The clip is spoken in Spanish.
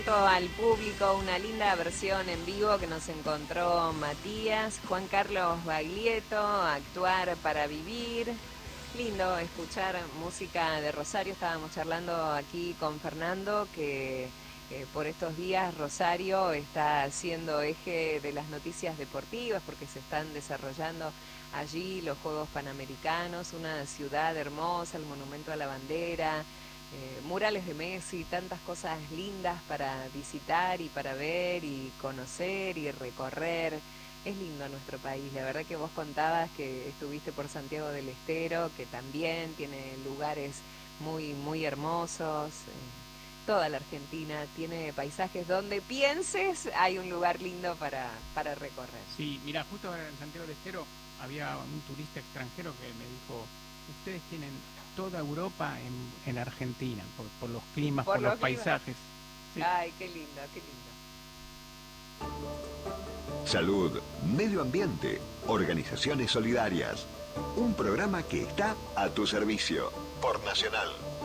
Al público una linda versión en vivo que nos encontró Matías, Juan Carlos Baglietto, Actuar para Vivir. Lindo escuchar música de Rosario. Estábamos charlando aquí con Fernando que por estos días Rosario está siendo eje de las noticias deportivas porque se están desarrollando allí los Juegos Panamericanos, una ciudad hermosa, el Monumento a la Bandera, murales de Messi, tantas cosas lindas para visitar y para ver y conocer y recorrer. Es lindo nuestro país, la verdad que vos contabas que estuviste por Santiago del Estero, que también tiene lugares muy hermosos. Toda la Argentina tiene paisajes donde pienses hay un lugar lindo para recorrer. Sí, mira, justo ahora en Santiago del Estero había un turista extranjero que me dijo, ustedes tienen toda Europa en Argentina, por los climas, por los paisajes. Sí. Ay, qué lindo, qué lindo. Salud, medio ambiente, organizaciones solidarias. Un programa que está a tu servicio por Nacional.